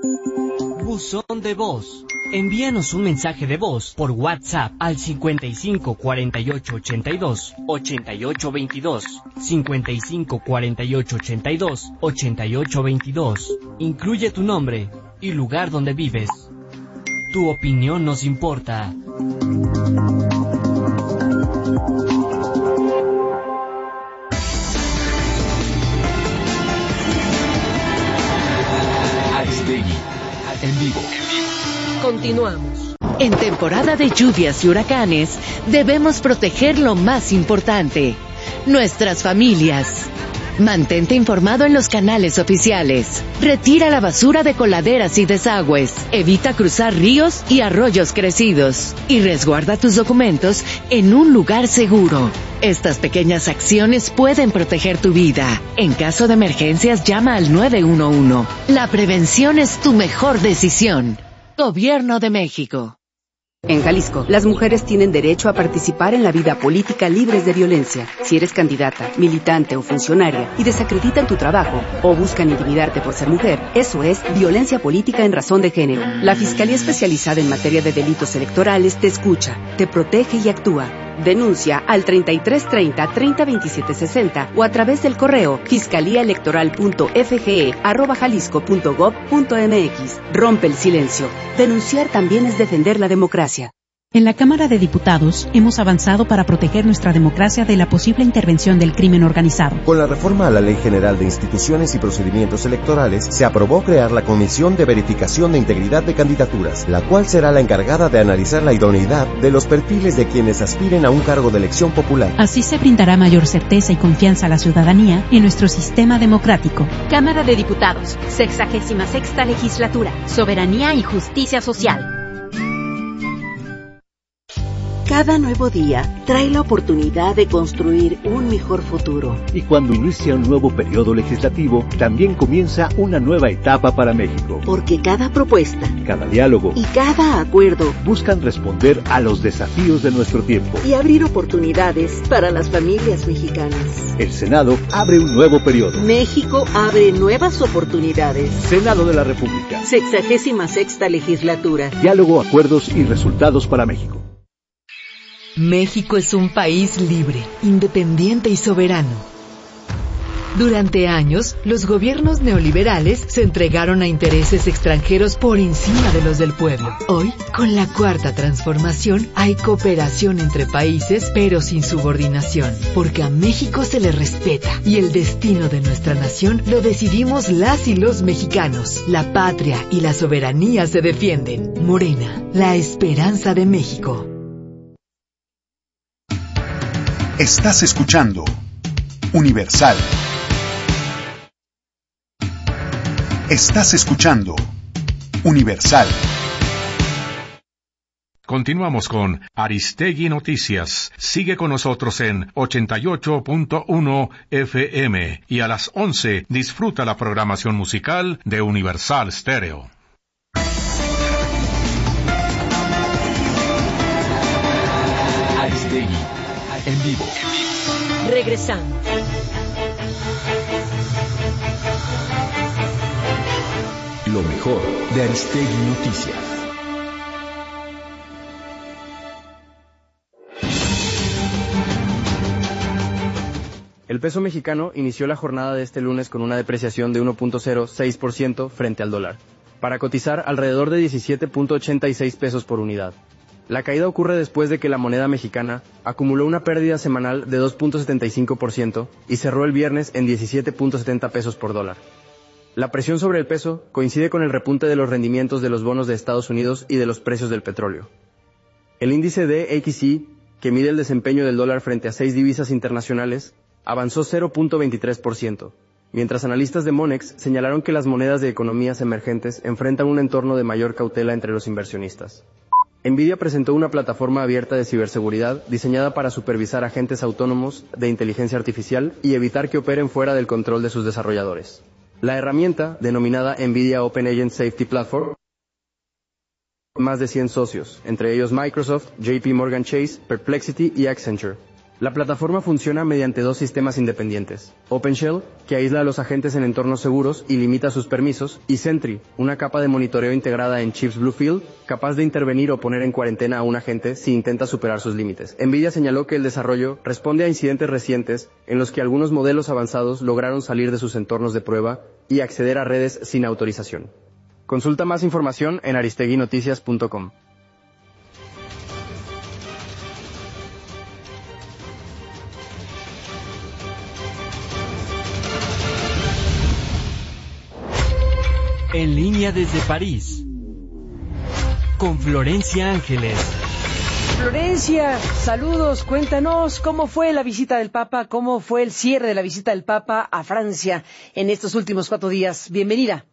Buzón de voz. Envíanos un mensaje de voz por WhatsApp al 55 48 82 88 22, 55 48 82 88 22. Incluye tu nombre y lugar donde vives. Tu opinión nos importa. Aristegui, en vivo. Continuamos. En temporada de lluvias y huracanes, debemos proteger lo más importante, nuestras familias. Mantente informado en los canales oficiales. Retira la basura de coladeras y desagües. Evita cruzar ríos y arroyos crecidos. Y resguarda tus documentos en un lugar seguro. Estas pequeñas acciones pueden proteger tu vida. En caso de emergencias, llama al 911. La prevención es tu mejor decisión. Gobierno de México. En Jalisco, las mujeres tienen derecho a participar en la vida política libres de violencia. Si eres candidata, militante o funcionaria y desacreditan tu trabajo o buscan intimidarte por ser mujer, eso es violencia política en razón de género. La Fiscalía Especializada en Materia de Delitos Electorales te escucha, te protege y actúa. Denuncia al 3330 302760 o a través del correo fiscaliaelectoral.fge@jalisco.gov.mx. Rompe el silencio. Denunciar también es defender la democracia. En la Cámara de Diputados hemos avanzado para proteger nuestra democracia de la posible intervención del crimen organizado. Con la reforma a la Ley General de Instituciones y Procedimientos Electorales, se aprobó crear la Comisión de Verificación de Integridad de Candidaturas, la cual será la encargada de analizar la idoneidad de los perfiles de quienes aspiren a un cargo de elección popular. Así se brindará mayor certeza y confianza a la ciudadanía en nuestro sistema democrático. Cámara de Diputados, 66ª Legislatura, Soberanía y Justicia Social. Cada nuevo día trae la oportunidad de construir un mejor futuro. Y cuando inicia un nuevo periodo legislativo, también comienza una nueva etapa para México. Porque cada propuesta, cada diálogo y cada acuerdo buscan responder a los desafíos de nuestro tiempo y abrir oportunidades para las familias mexicanas. El Senado abre un nuevo periodo. México abre nuevas oportunidades. Senado de la República. 66ª Legislatura. Diálogo, acuerdos y resultados para México. México es un país libre, independiente y soberano. Durante años, los gobiernos neoliberales se entregaron a intereses extranjeros por encima de los del pueblo. Hoy, con la Cuarta Transformación, hay cooperación entre países, pero sin subordinación, porque a México se le respeta y el destino de nuestra nación lo decidimos las y los mexicanos. La patria y la soberanía se defienden. Morena, la esperanza de México. Estás escuchando Universal. Estás escuchando Universal. Continuamos con Aristegui Noticias. Sigue con nosotros en 88.1 FM y a las 11 disfruta la programación musical de Universal Stereo. Aristegui, en vivo. Regresamos. Lo mejor de Aristegui Noticias. El peso mexicano inició la jornada de este lunes con una depreciación de 1.06% frente al dólar, para cotizar alrededor de 17.86 pesos por unidad. La caída ocurre después de que la moneda mexicana acumuló una pérdida semanal de 2.75% y cerró el viernes en 17.70 pesos por dólar. La presión sobre el peso coincide con el repunte de los rendimientos de los bonos de Estados Unidos y de los precios del petróleo. El índice DXY, que mide el desempeño del dólar frente a 6 divisas internacionales, avanzó 0.23%, mientras analistas de Monex señalaron que las monedas de economías emergentes enfrentan un entorno de mayor cautela entre los inversionistas. NVIDIA presentó una plataforma abierta de ciberseguridad diseñada para supervisar agentes autónomos de inteligencia artificial y evitar que operen fuera del control de sus desarrolladores. La herramienta, denominada NVIDIA Open Agent Safety Platform, más de 100 socios, entre ellos Microsoft, JP Morgan Chase, Perplexity y Accenture. La plataforma funciona mediante dos sistemas independientes: OpenShell, que aísla a los agentes en entornos seguros y limita sus permisos, y Sentry, una capa de monitoreo integrada en chips Bluefield, capaz de intervenir o poner en cuarentena a un agente si intenta superar sus límites. NVIDIA señaló que el desarrollo responde a incidentes recientes en los que algunos modelos avanzados lograron salir de sus entornos de prueba y acceder a redes sin autorización. Consulta más información en aristeguinoticias.com. En línea desde París, con Florencia Ángeles. Florencia, saludos, cuéntanos cómo fue la visita del Papa, cómo fue el cierre de la visita del Papa a Francia en estos últimos 4 días. Bienvenida.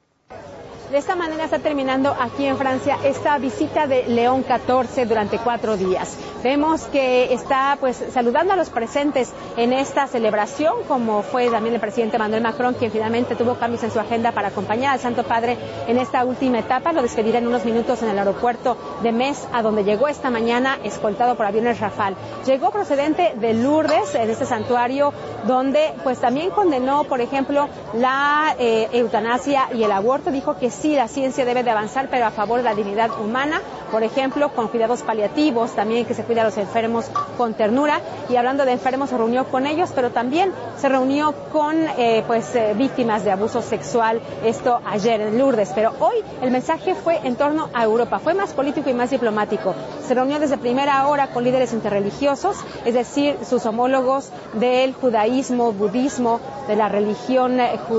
De esta manera está terminando aquí en Francia esta visita de León XIV durante 4 días. Vemos que está saludando a los presentes en esta celebración, como fue también el presidente Emmanuel Macron, quien finalmente tuvo cambios en su agenda para acompañar al Santo Padre en esta última etapa. Lo despedirá en unos minutos en el aeropuerto de Metz, a donde llegó esta mañana escoltado por aviones Rafale. Llegó procedente de Lourdes, en este santuario, donde también condenó, por ejemplo, la eutanasia y el aborto. Dijo que sí, la ciencia debe de avanzar, pero a favor de la dignidad humana, por ejemplo, con cuidados paliativos, también que se cuida a los enfermos con ternura. Y hablando de enfermos, se reunió con ellos, pero también se reunió con víctimas de abuso sexual, esto ayer en Lourdes. Pero hoy el mensaje fue en torno a Europa, fue más político y más diplomático. Se reunió desde primera hora con líderes interreligiosos, es decir, sus homólogos del judaísmo, budismo, de la religión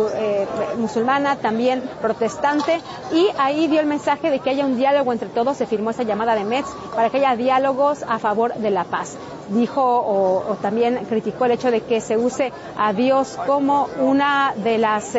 musulmana, también protestante, y ahí dio el mensaje de que haya un diálogo entre todos. Se firmó esa llamada de Metz para que haya diálogos a favor de la paz. Dijo o también criticó el hecho de que se use a Dios como una de las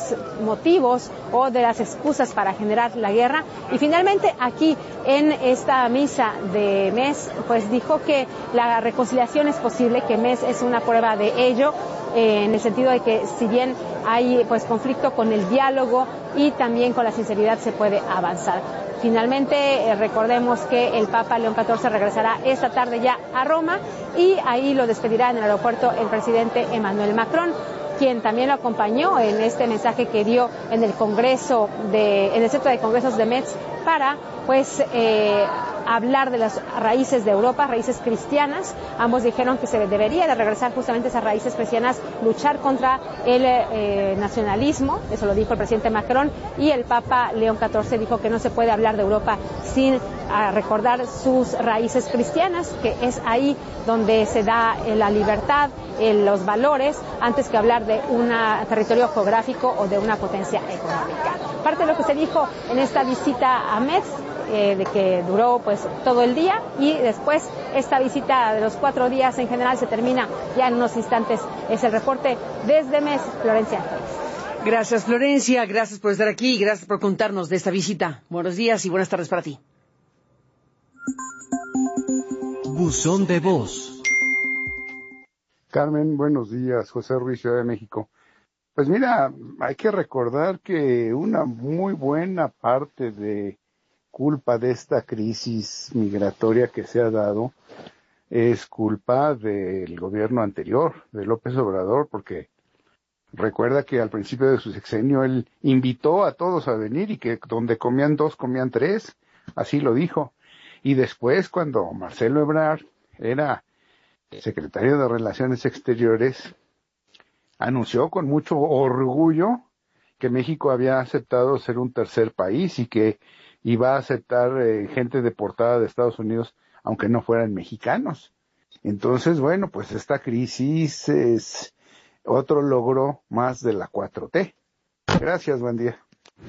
motivos o de las excusas para generar la guerra. Y finalmente aquí en esta misa de Metz dijo que la reconciliación es posible, que Metz es una prueba de ello, en el sentido de que si bien hay conflicto, con el diálogo y también con la sinceridad se puede avanzar. Finalmente, recordemos que el Papa León XIV regresará esta tarde ya a Roma, y ahí lo despedirá en el aeropuerto el presidente Emmanuel Macron, quien también lo acompañó en este mensaje que dio en el Congreso en el Centro de Congresos de Metz para hablar de las raíces de Europa, raíces cristianas. Ambos dijeron que se debería de regresar justamente esas raíces cristianas, luchar contra el nacionalismo, eso lo dijo el presidente Macron, y el Papa León XIV dijo que no se puede hablar de Europa sin recordar sus raíces cristianas, que es ahí donde se da la libertad, los valores, antes que hablar de un territorio geográfico o de una potencia económica. Parte de lo que se dijo en esta visita a Metz, de que duró todo el día, y después esta visita de los 4 días en general se termina ya en unos instantes. Es el reporte desde Metz, Florencia. Gracias, Florencia, gracias por estar aquí y gracias por contarnos de esta visita. Buenos días y buenas tardes para ti. Buzón de voz. Carmen, buenos días. José Ruiz, Ciudad de México. Pues mira, hay que recordar que una muy buena parte de culpa de esta crisis migratoria que se ha dado es culpa del gobierno anterior, de López Obrador, porque recuerda que al principio de su sexenio él invitó a todos a venir y que donde comían 2, comían 3, así lo dijo. Y después, cuando Marcelo Ebrard era secretario de Relaciones Exteriores, anunció con mucho orgullo que México había aceptado ser un tercer país y que iba a aceptar gente deportada de Estados Unidos, aunque no fueran mexicanos. Entonces, bueno, pues esta crisis es otro logro más de la 4T. Gracias, buen día.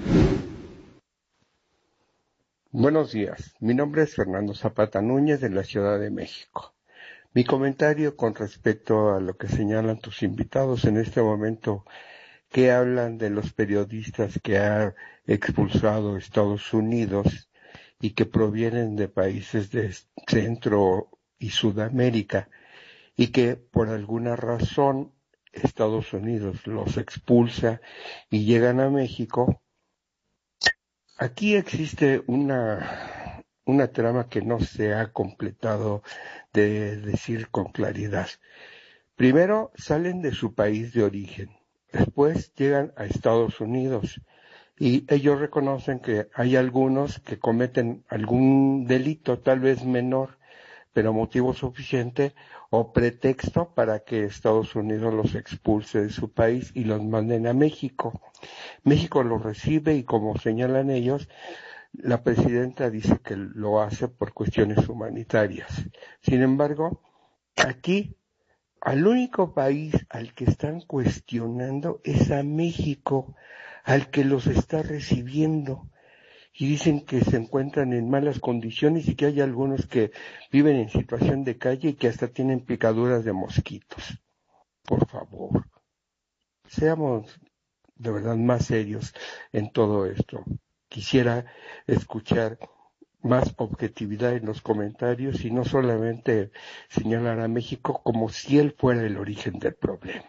Buenos días, mi nombre es Fernando Zapata Núñez de la Ciudad de México. Mi comentario con respecto a lo que señalan tus invitados en este momento, que hablan de los periodistas que ha expulsado Estados Unidos y que provienen de países de Centro y Sudamérica, y que por alguna razón Estados Unidos los expulsa y llegan a México. Aquí existe una una trama que no se ha completado de decir con claridad. Primero salen de su país de origen, después llegan a Estados Unidos y ellos reconocen que hay algunos que cometen algún delito, tal vez menor, pero motivo suficiente o pretexto para que Estados Unidos los expulse de su país y los manden a México. México los recibe y, como señalan ellos, la presidenta dice que lo hace por cuestiones humanitarias. Sin embargo, aquí al único país al que están cuestionando es a México, al que los está recibiendo. Y dicen que se encuentran en malas condiciones y que hay algunos que viven en situación de calle y que hasta tienen picaduras de mosquitos. Por favor, seamos de verdad más serios en todo esto. Quisiera escuchar más objetividad en los comentarios y no solamente señalar a México como si él fuera el origen del problema.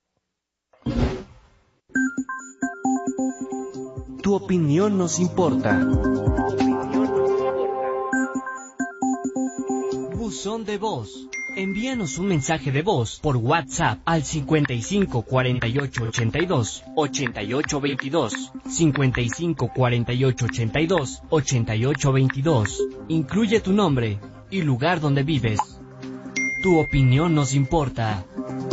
Tu opinión nos importa. Buzón de voz. Envíanos un mensaje de voz por WhatsApp al 55 48 82 88 22, 55 48 82 88 22. Incluye tu nombre y lugar donde vives. Tu opinión nos importa.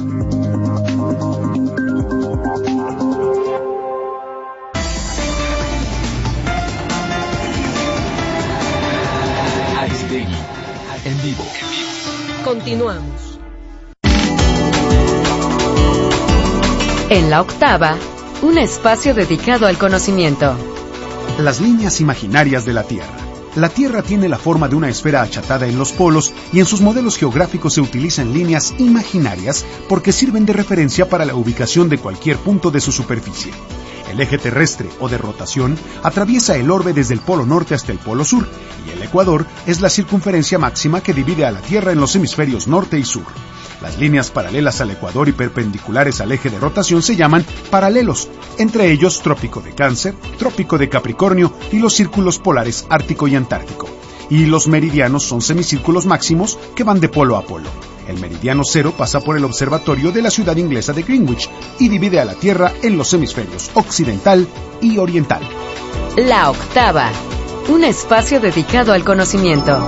Aristegui, en vivo. Continuamos. En la octava, un espacio dedicado al conocimiento. Las líneas imaginarias de la Tierra. La Tierra tiene la forma de una esfera achatada en los polos y en sus modelos geográficos se utilizan líneas imaginarias porque sirven de referencia para la ubicación de cualquier punto de su superficie. El eje terrestre o de rotación atraviesa el orbe desde el polo norte hasta el polo sur y el ecuador es la circunferencia máxima que divide a la Tierra en los hemisferios norte y sur. Las líneas paralelas al ecuador y perpendiculares al eje de rotación se llaman paralelos, entre ellos Trópico de Cáncer, Trópico de Capricornio y los círculos polares Ártico y Antártico. Y los meridianos son semicírculos máximos que van de polo a polo. El meridiano cero pasa por el observatorio de la ciudad inglesa de Greenwich y divide a la Tierra en los hemisferios occidental y oriental. La octava, un espacio dedicado al conocimiento.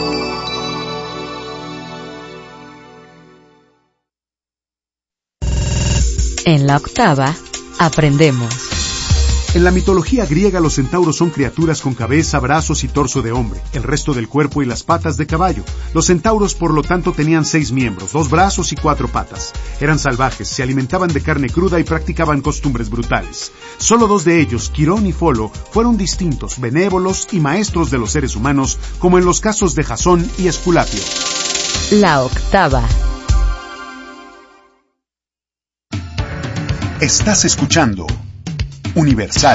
En la octava, aprendemos. En la mitología griega los centauros son criaturas con cabeza, brazos y torso de hombre, el resto del cuerpo y las patas de caballo. Los centauros por lo tanto tenían 6 miembros, 2 brazos y 4 patas. Eran salvajes, se alimentaban de carne cruda y practicaban costumbres brutales. Solo 2 de ellos, Quirón y Folo, fueron distintos, benévolos y maestros de los seres humanos, como en los casos de Jasón y Esculapio. La octava. Estás escuchando Universal.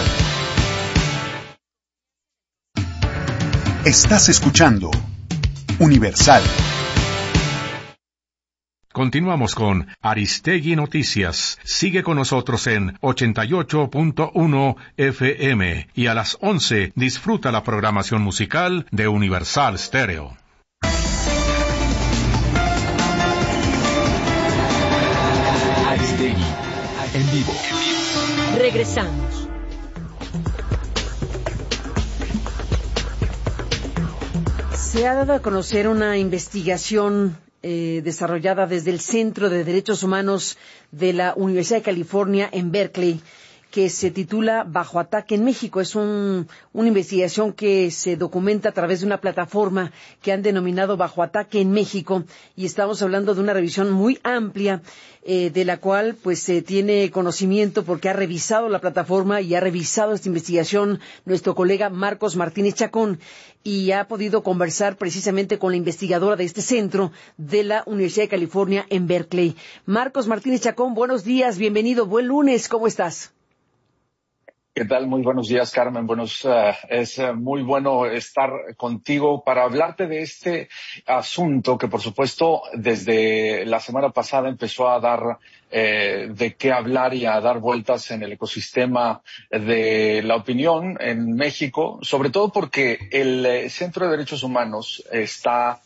Estás escuchando Universal. Continuamos con Aristegui Noticias. Sigue con nosotros en 88.1 FM y a las 11 disfruta la programación musical de Universal Stereo. Aristegui, en vivo. Regresamos. Se ha dado a conocer una investigación desarrollada desde el Centro de Derechos Humanos de la Universidad de California en Berkeley, que se titula Bajo Ataque en México. Es una investigación que se documenta a través de una plataforma que han denominado Bajo Ataque en México, y estamos hablando de una revisión muy amplia de la cual pues se tiene conocimiento porque ha revisado la plataforma y ha revisado esta investigación nuestro colega Marcos Martínez Chacón, y ha podido conversar precisamente con la investigadora de este centro de la Universidad de California en Berkeley. Marcos Martínez Chacón, buenos días, bienvenido, buen lunes, ¿cómo estás? ¿Qué tal? Muy buenos días, Carmen. Es muy bueno estar contigo para hablarte de este asunto que, por supuesto, desde la semana pasada empezó a dar de qué hablar y a dar vueltas en el ecosistema de la opinión en México, sobre todo porque el Centro de Derechos Humanos está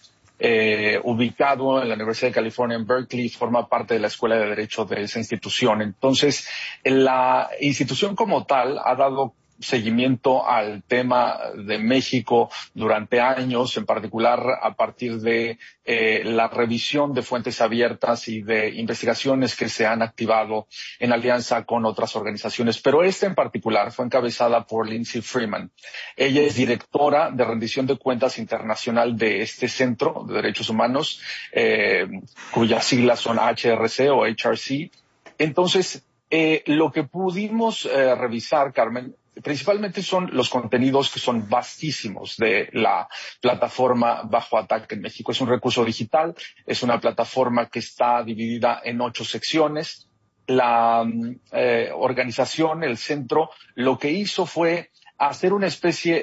ubicado en la Universidad de California en Berkeley, forma parte de la Escuela de Derecho de esa institución. Entonces, la institución como tal ha dado seguimiento al tema de México durante años, en particular a partir de la revisión de fuentes abiertas y de investigaciones que se han activado en alianza con otras organizaciones. Pero esta en particular fue encabezada por Lindsay Freeman. Ella es directora de rendición de cuentas internacional de este Centro de Derechos Humanos, cuyas siglas son HRC o HRC. Entonces, lo que pudimos revisar, Carmen, principalmente son los contenidos que son vastísimos de la plataforma Bajo Ataque en México. Es un recurso digital, es una plataforma que está dividida en 8 secciones. La organización, el centro, lo que hizo fue hacer una especie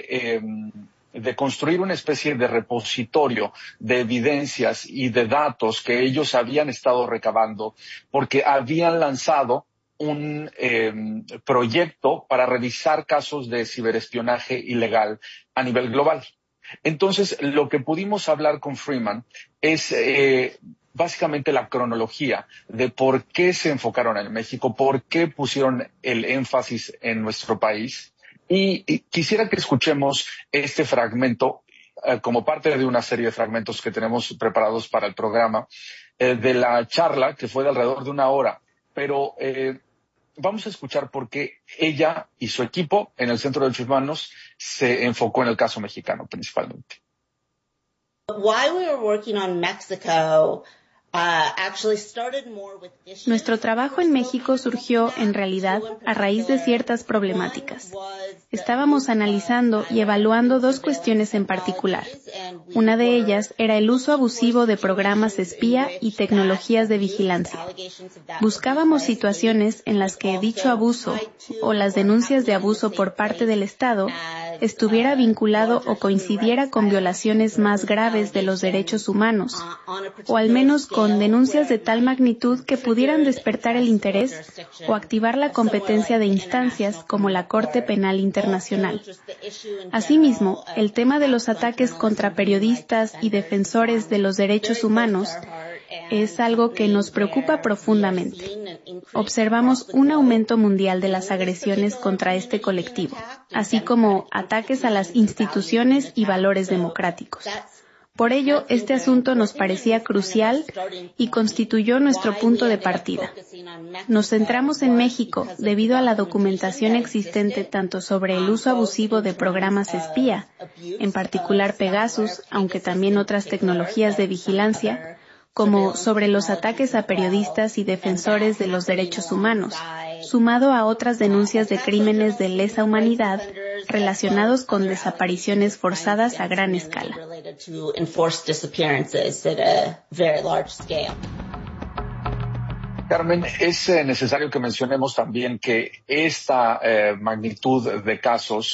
de construir una especie de repositorio de evidencias y de datos que ellos habían estado recabando porque habían lanzado un proyecto para revisar casos de ciberespionaje ilegal a nivel global. Entonces, lo que pudimos hablar con Freeman es básicamente la cronología de por qué se enfocaron en México, por qué pusieron el énfasis en nuestro país. Y quisiera que escuchemos este fragmento como parte de una serie de fragmentos que tenemos preparados para el programa de la charla, que fue de alrededor de 1 hora. Pero vamos a escuchar por qué ella y su equipo en el Centro de Derechos Humanos se enfocó en el caso mexicano principalmente. Why we were working on Mexico Nuestro trabajo en México surgió, en realidad, a raíz de ciertas problemáticas. Estábamos analizando y evaluando 2 cuestiones en particular. Una de ellas era el uso abusivo de programas espía y tecnologías de vigilancia. Buscábamos situaciones en las que dicho abuso o las denuncias de abuso por parte del Estado estuviera vinculado o coincidiera con violaciones más graves de los derechos humanos, o al menos con denuncias de tal magnitud que pudieran despertar el interés o activar la competencia de instancias como la Corte Penal Internacional. Asimismo, el tema de los ataques contra periodistas y defensores de los derechos humanos es algo que nos preocupa profundamente. Observamos un aumento mundial de las agresiones contra este colectivo, así como ataques a las instituciones y valores democráticos. Por ello, este asunto nos parecía crucial y constituyó nuestro punto de partida. Nos centramos en México debido a la documentación existente tanto sobre el uso abusivo de programas espía, en particular Pegasus, aunque también otras tecnologías de vigilancia, como sobre los ataques a periodistas y defensores de los derechos humanos, sumado a otras denuncias de crímenes de lesa humanidad relacionados con desapariciones forzadas a gran escala. Carmen, es necesario que mencionemos también que esta magnitud de casos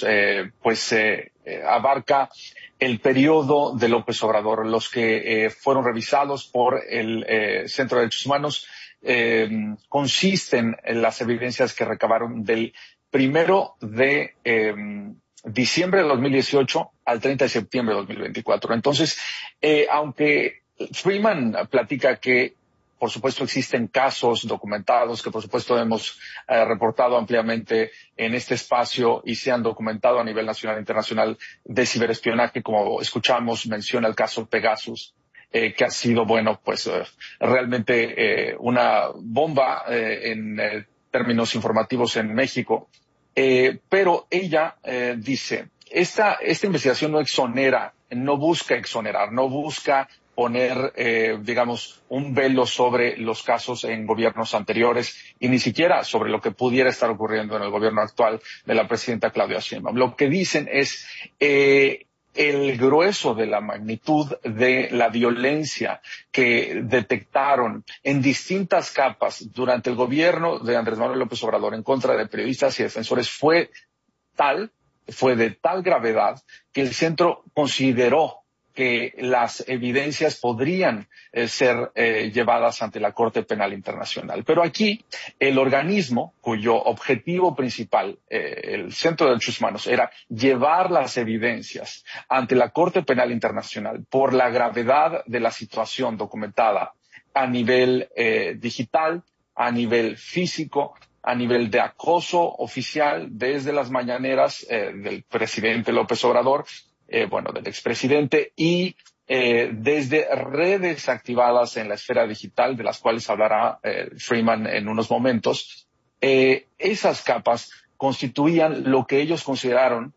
abarca el periodo de López Obrador. Los que fueron revisados por el Centro de Derechos Humanos consisten en las evidencias que recabaron del 1 de diciembre de 2018 al 30 de septiembre de 2024. Entonces, aunque Freeman platica que por supuesto existen casos documentados que por supuesto hemos reportado ampliamente en este espacio y se han documentado a nivel nacional e internacional de ciberespionaje, como escuchamos, menciona el caso Pegasus, que ha sido, realmente una bomba en términos informativos en México. Pero ella dice, esta investigación no exonera, no busca exonerar, no busca poner, un velo sobre los casos en gobiernos anteriores y ni siquiera sobre lo que pudiera estar ocurriendo en el gobierno actual de la presidenta Claudia Sheinbaum. Lo que dicen es, el grueso de la magnitud de la violencia que detectaron en distintas capas durante el gobierno de Andrés Manuel López Obrador en contra de periodistas y defensores fue de tal gravedad que el centro consideró que las evidencias podrían ser llevadas ante la Corte Penal Internacional. Pero aquí el organismo cuyo objetivo principal, el Centro de Derechos Humanos, era llevar las evidencias ante la Corte Penal Internacional por la gravedad de la situación documentada a nivel digital, a nivel físico, a nivel de acoso oficial desde las mañaneras del presidente López Obrador, del expresidente, y desde redes activadas en la esfera digital, de las cuales hablará Freeman en unos momentos. Esas capas constituían lo que ellos consideraron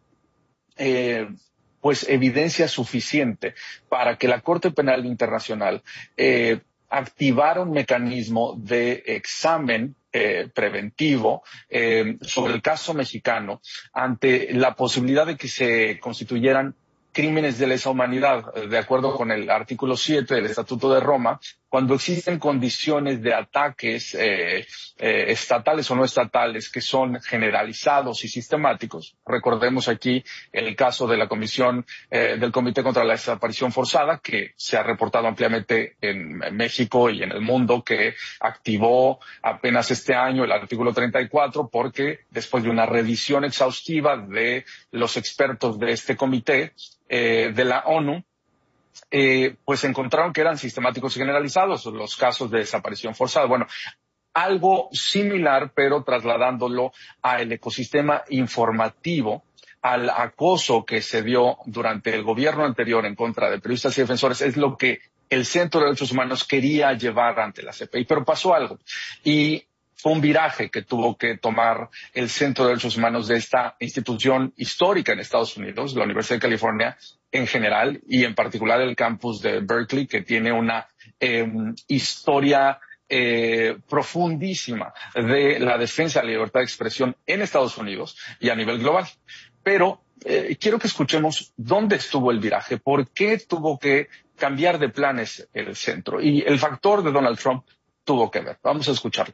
evidencia suficiente para que la Corte Penal Internacional activara un mecanismo de examen preventivo sobre el caso mexicano ante la posibilidad de que se constituyeran crímenes de lesa humanidad, de acuerdo con el artículo 7 del Estatuto de Roma, cuando existen condiciones de ataques estatales o no estatales que son generalizados y sistemáticos. Recordemos aquí el caso de la comisión del Comité contra la Desaparición Forzada, que se ha reportado ampliamente en México y en el mundo, que activó apenas este año el artículo 34, porque después de una revisión exhaustiva de los expertos de este comité de la ONU, encontraron que eran sistemáticos y generalizados los casos de desaparición forzada. Bueno, algo similar, pero trasladándolo al ecosistema informativo, al acoso que se dio durante el gobierno anterior en contra de periodistas y defensores, es lo que el Centro de Derechos Humanos quería llevar ante la CPI, pero pasó algo. Y fue un viraje que tuvo que tomar el Centro de Derechos Humanos de esta institución histórica en Estados Unidos, la Universidad de California en general, y en particular el campus de Berkeley, que tiene una historia profundísima de la defensa de la libertad de expresión en Estados Unidos y a nivel global. Pero quiero que escuchemos dónde estuvo el viraje, por qué tuvo que cambiar de planes el centro. Y el factor de Donald Trump tuvo que ver. Vamos a escucharlo.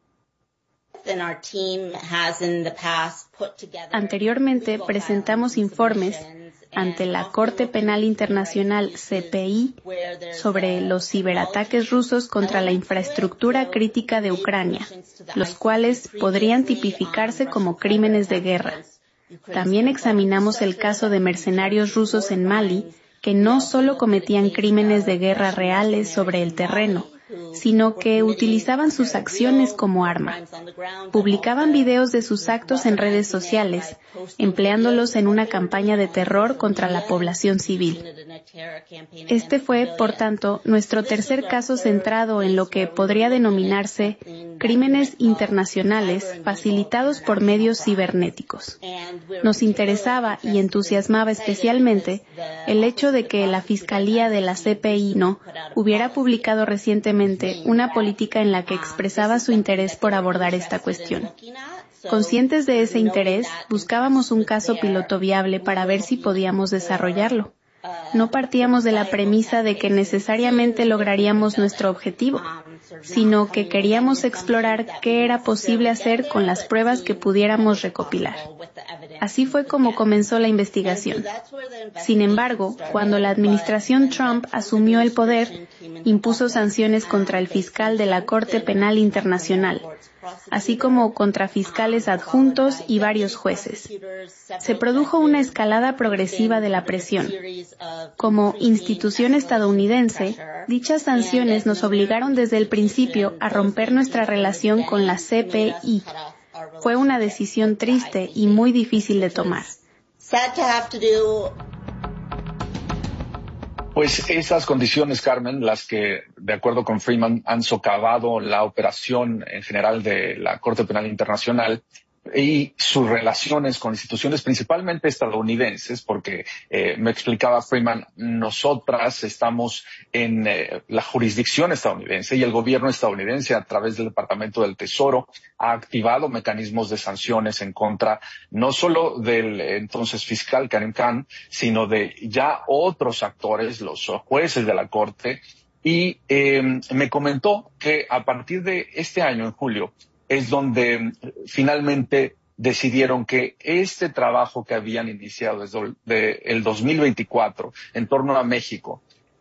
Anteriormente presentamos informes ante la Corte Penal Internacional CPI sobre los ciberataques rusos contra la infraestructura crítica de Ucrania, los cuales podrían tipificarse como crímenes de guerra. También examinamos el caso de mercenarios rusos en Mali, que no solo cometían crímenes de guerra reales sobre el terreno, sino que utilizaban sus acciones como arma. Publicaban videos de sus actos en redes sociales, empleándolos en una campaña de terror contra la población civil. Este fue, por tanto, nuestro tercer caso centrado en lo que podría denominarse crímenes internacionales facilitados por medios cibernéticos. Nos interesaba y entusiasmaba especialmente el hecho de que la Fiscalía de la CPI hubiera publicado recientemente una política en la que expresaba su interés por abordar esta cuestión. Conscientes de ese interés, buscábamos un caso piloto viable para ver si podíamos desarrollarlo. No partíamos de la premisa de que necesariamente lograríamos nuestro objetivo, sino que queríamos explorar qué era posible hacer con las pruebas que pudiéramos recopilar. Así fue como comenzó la investigación. Sin embargo, cuando la administración Trump asumió el poder, impuso sanciones contra el fiscal de la Corte Penal Internacional, así como contra fiscales adjuntos y varios jueces. Se produjo una escalada progresiva de la presión. Como institución estadounidense, dichas sanciones nos obligaron desde el principio a romper nuestra relación con la CPI. Fue una decisión triste y muy difícil de tomar. Pues esas condiciones, Carmen, las que, de acuerdo con Freeman, han socavado la operación en general de la Corte Penal Internacional, y sus relaciones con instituciones principalmente estadounidenses, porque me explicaba Freeman, nosotras estamos en la jurisdicción estadounidense y el gobierno estadounidense a través del Departamento del Tesoro ha activado mecanismos de sanciones en contra no solo del entonces fiscal Karim Khan, sino de ya otros actores, los jueces de la Corte, y me comentó que a partir de este año, en julio, es donde finalmente decidieron que este trabajo que habían iniciado desde el 2024 en torno a México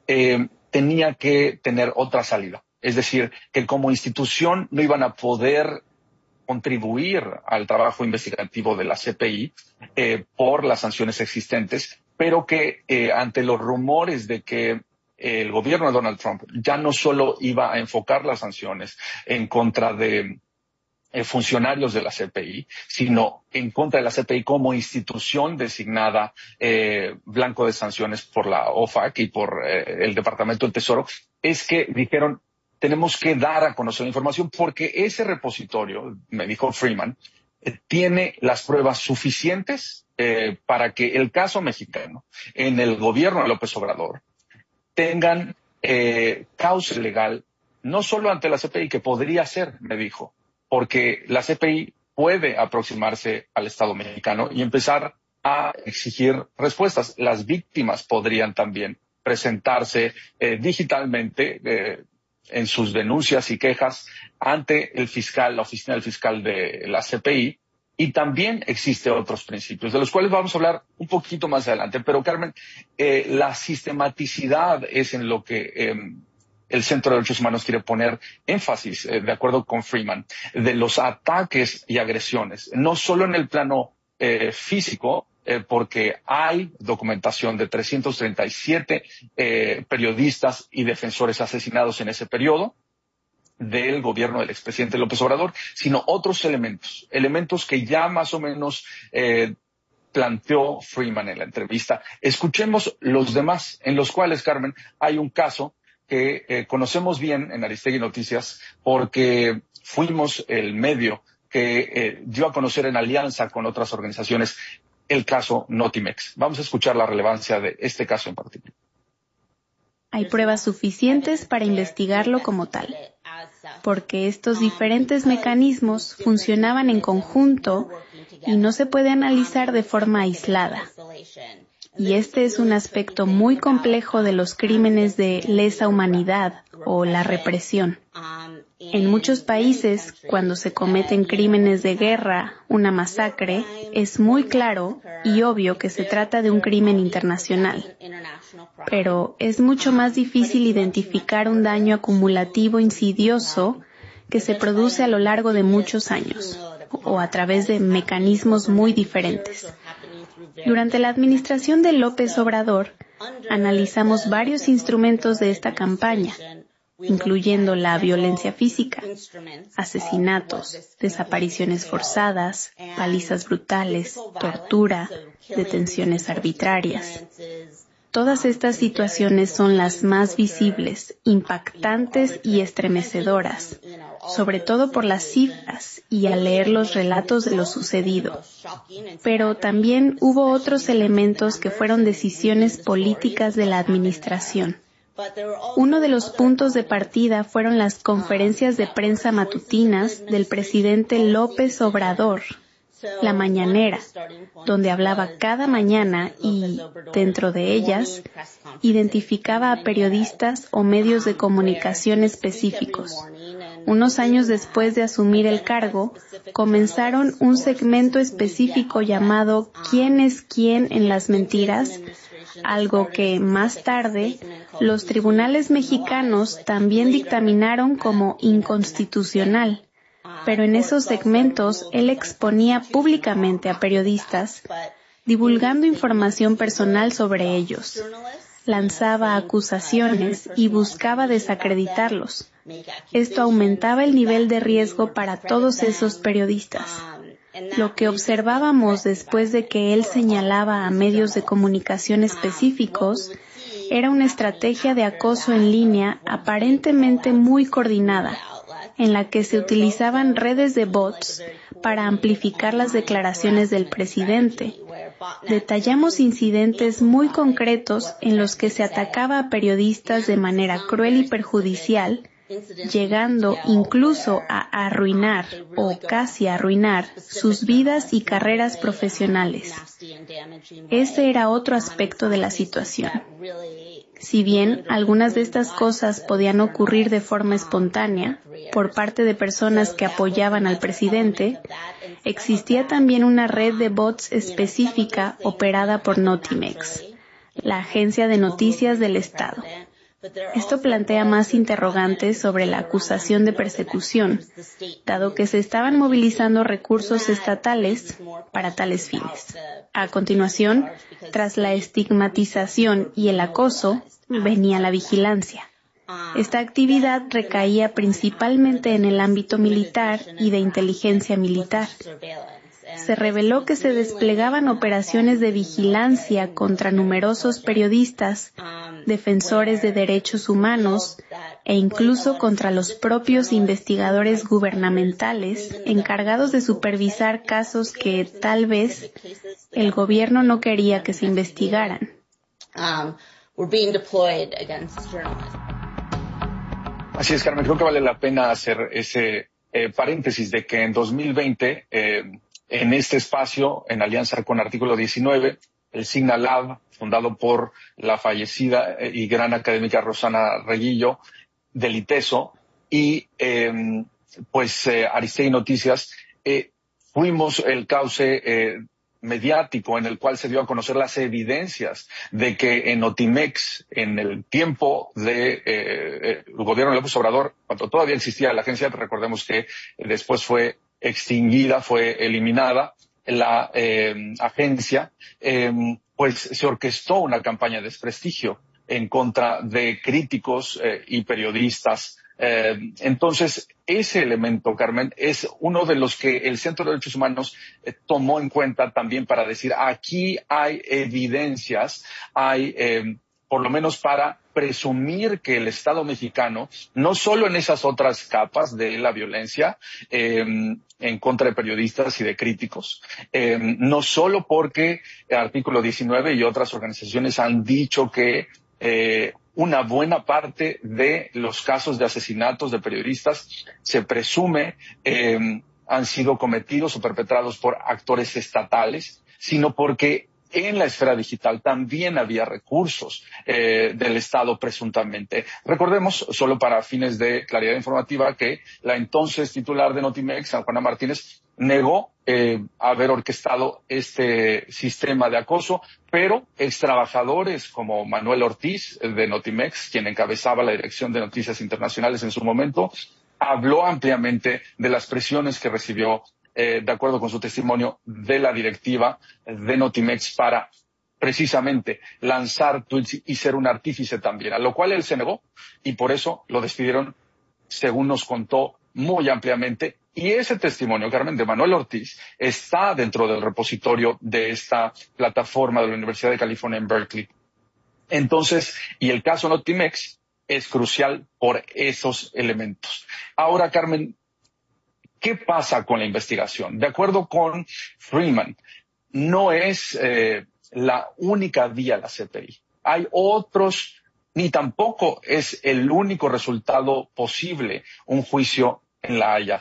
tenía que tener otra salida. Es decir, que como institución no iban a poder contribuir al trabajo investigativo de la CPI por las sanciones existentes, pero que ante los rumores de que el gobierno de Donald Trump ya no solo iba a enfocar las sanciones en contra de funcionarios de la CPI, sino en contra de la CPI como institución designada blanco de sanciones por la OFAC y por el Departamento del Tesoro, es que dijeron, tenemos que dar a conocer la información porque ese repositorio, me dijo Freeman, tiene las pruebas suficientes para que el caso mexicano en el gobierno de López Obrador tengan causa legal, no solo ante la CPI, que podría ser, me dijo, porque la CPI puede aproximarse al Estado mexicano y empezar a exigir respuestas. Las víctimas podrían también presentarse digitalmente en sus denuncias y quejas ante el fiscal, la oficina del fiscal de la CPI, y también existen otros principios, de los cuales vamos a hablar un poquito más adelante. Pero, Carmen, la sistematicidad es en lo que el Centro de Derechos Humanos quiere poner énfasis, de acuerdo con Freeman, de los ataques y agresiones, no solo en el plano físico, porque hay documentación de 337 periodistas y defensores asesinados en ese periodo del gobierno del expresidente López Obrador, sino otros elementos que ya más o menos planteó Freeman en la entrevista. Escuchemos los demás, en los cuales, Carmen, hay un caso que conocemos bien en Aristegui Noticias porque fuimos el medio que dio a conocer en alianza con otras organizaciones el caso Notimex. Vamos a escuchar la relevancia de este caso en particular. Hay pruebas suficientes para investigarlo como tal, porque estos diferentes mecanismos funcionaban en conjunto y no se puede analizar de forma aislada. Y este es un aspecto muy complejo de los crímenes de lesa humanidad o la represión. En muchos países, cuando se cometen crímenes de guerra, una masacre, es muy claro y obvio que se trata de un crimen internacional. Pero es mucho más difícil identificar un daño acumulativo insidioso que se produce a lo largo de muchos años o a través de mecanismos muy diferentes. Durante la administración de López Obrador, analizamos varios instrumentos de esta campaña, incluyendo la violencia física, asesinatos, desapariciones forzadas, palizas brutales, tortura, detenciones arbitrarias. Todas estas situaciones son las más visibles, impactantes y estremecedoras, sobre todo por las cifras y al leer los relatos de lo sucedido. Pero también hubo otros elementos que fueron decisiones políticas de la administración. Uno de los puntos de partida fueron las conferencias de prensa matutinas del presidente López Obrador, la mañanera, donde hablaba cada mañana y, dentro de ellas, identificaba a periodistas o medios de comunicación específicos. Unos años después de asumir el cargo, comenzaron un segmento específico llamado ¿Quién es quién en las mentiras?, algo que, más tarde, los tribunales mexicanos también dictaminaron como inconstitucional. Pero en esos segmentos él exponía públicamente a periodistas, divulgando información personal sobre ellos. Lanzaba acusaciones y buscaba desacreditarlos. Esto aumentaba el nivel de riesgo para todos esos periodistas. Lo que observábamos después de que él señalaba a medios de comunicación específicos era una estrategia de acoso en línea aparentemente muy coordinada, en la que se utilizaban redes de bots para amplificar las declaraciones del presidente. Detallamos incidentes muy concretos en los que se atacaba a periodistas de manera cruel y perjudicial, llegando incluso a arruinar o casi arruinar sus vidas y carreras profesionales. Ese era otro aspecto de la situación. Si bien algunas de estas cosas podían ocurrir de forma espontánea, por parte de personas que apoyaban al presidente, existía también una red de bots específica operada por Notimex, la agencia de noticias del Estado. Esto plantea más interrogantes sobre la acusación de persecución, dado que se estaban movilizando recursos estatales para tales fines. A continuación, tras la estigmatización y el acoso, venía la vigilancia. Esta actividad recaía principalmente en el ámbito militar y de inteligencia militar. Se reveló que se desplegaban operaciones de vigilancia contra numerosos periodistas, defensores de derechos humanos e incluso contra los propios investigadores gubernamentales encargados de supervisar casos que tal vez el gobierno no quería que se investigaran. Así es, Carmen, creo que vale la pena hacer ese paréntesis de que en 2020, en este espacio, en alianza con Artículo 19, el Signa Lab, fundado por la fallecida y gran académica Rosana Reguillo, del ITESO, y Aristegui Noticias, fuimos el cauce mediático en el cual se dio a conocer las evidencias de que en Notimex, en el tiempo de el gobierno de López Obrador, cuando todavía existía la agencia, recordemos que después fue extinguida, fue eliminada la agencia, pues se orquestó una campaña de desprestigio en contra de críticos y periodistas. Entonces, ese elemento, Carmen, es uno de los que el Centro de Derechos Humanos tomó en cuenta también para decir, aquí hay evidencias, hay por lo menos para presumir que el Estado mexicano, no solo en esas otras capas de la violencia en contra de periodistas y de críticos, no solo porque el Artículo 19 y otras organizaciones han dicho que una buena parte de los casos de asesinatos de periodistas se presume han sido cometidos o perpetrados por actores estatales, sino porque en la esfera digital también había recursos del Estado presuntamente. Recordemos, solo para fines de claridad informativa, que la entonces titular de Notimex, Ana Juana Martínez, negó haber orquestado este sistema de acoso, pero extrabajadores como Manuel Ortiz de Notimex, quien encabezaba la Dirección de Noticias Internacionales en su momento, habló ampliamente de las presiones que recibió de acuerdo con su testimonio, de la directiva de Notimex para precisamente lanzar tweets y ser un artífice también, a lo cual él se negó y por eso lo despidieron, según nos contó muy ampliamente. Y ese testimonio, Carmen, de Manuel Ortiz, está dentro del repositorio de esta plataforma de la Universidad de California en Berkeley. Entonces, y el caso Notimex es crucial por esos elementos. Ahora, Carmen, ¿qué pasa con la investigación? De acuerdo con Freeman, no es la única vía la CPI. Hay otros, ni tampoco es el único resultado posible un juicio en La Haya.